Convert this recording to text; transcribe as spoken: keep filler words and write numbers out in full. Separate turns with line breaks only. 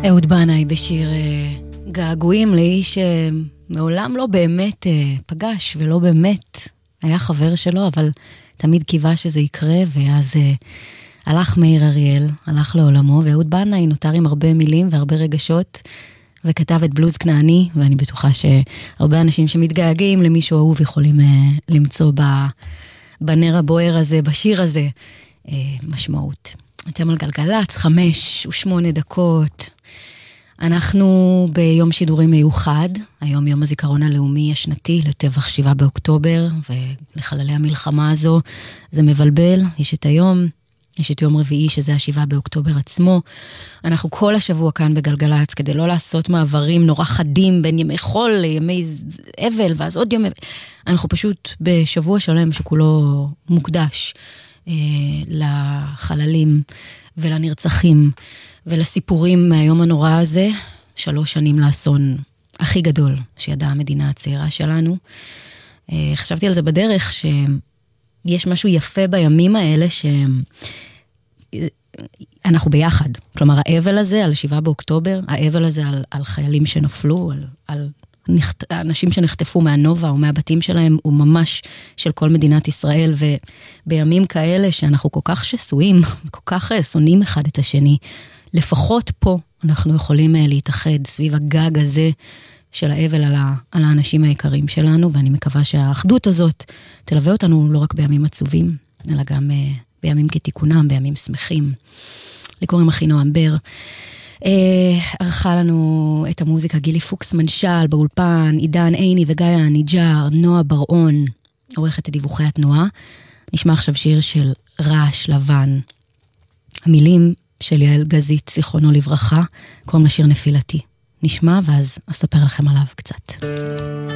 אהוד בנאי בשיר געגועים לאיש שמעולם לא באמת פגש ולא באמת היה חבר שלו, אבל תמיד קיווה שזה יקרה, ואז הלך מאיר אריאל, הלך לעולמו, ואהוד בנאי נותר עם הרבה מילים והרבה רגשות, וכתב את בלוז כנעני, ואני בטוחה שהרבה אנשים שמתגעגעים למישהו אהוב יכולים למצוא בנר הבוער הזה, בשיר הזה, משמעות. אתם על גלגלץ, חמש ושמונה דקות. אנחנו ביום שידורים מיוחד, היום יום הזיכרון הלאומי השנתי לטבח שבעה באוקטובר, ולחללי המלחמה הזו זה מבלבל, יש את היום, יש את יום רביעי שזה השבעה באוקטובר עצמו. אנחנו כל השבוע כאן בגלגלץ, כדי לא לעשות מעברים נורא חדים בין ימי חול לימי אבל, ואז עוד יום, אנחנו פשוט בשבוע שלם שכולו מוקדש אה, לחללים ולנרצחים, ולסיפורים מהיום הנורא הזה, שלוש שנים לאסון הכי גדול שידעה המדינה הצעירה שלנו. חשבתי על זה בדרך, שיש משהו יפה בימים האלה, שאנחנו ביחד. כלומר, האבל הזה על שבעה באוקטובר, האבל הזה על, על חיילים שנפלו, על, על נחת, אנשים שנחטפו מהנובה או מהבתים שלהם, הוא ממש של כל מדינת ישראל, ובימים כאלה שאנחנו כל כך שסועים, כל כך שונאים אחד את השני, לפחות פה אנחנו יכולים להתאחד סביב הגג הזה של האבל על, ה, על האנשים היקרים שלנו, ואני מקווה שהאחדות הזאת תלווה אותנו לא רק בימים עצובים, אלא גם uh, בימים כתיקונם, בימים שמחים. לי קוראים אחינועם בר. Uh, ערכה לנו את המוזיקה גילי פוקס מנשל באולפן, עידן עיני וגיא ניג'ר, נועה ברעון, עורכת את דיווחי התנועה. נשמע עכשיו שיר של רעש לבן. המילים של יעל גזית, זיכרונו לברכה, קוראים לשיר נפילתי. נשמע ואז אספר לכם עליו קצת.